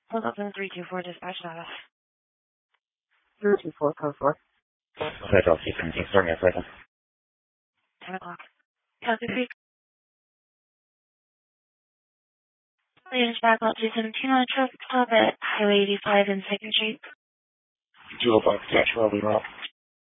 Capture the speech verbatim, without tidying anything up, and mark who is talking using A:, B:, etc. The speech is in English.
A: Hold up in three two four dispatch data.
B: three two four, code four.
C: Hotel C seventeen, starting at second.
A: ten o'clock. Copy three. Latest back up two seventeen on a traffic stop at Highway eighty-five and second Street.
C: two oh five, catch, where we route.